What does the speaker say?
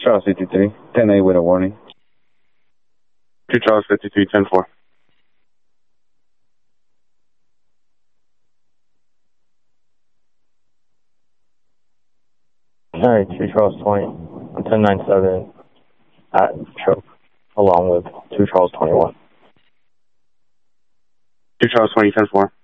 Charles 53, 10-8 with a warning. 2 Charles 53, 10-4. All right, 2 Charles 20 on 1097 at choke, along with 2 Charles 21. 2 Charles 20, 10-4.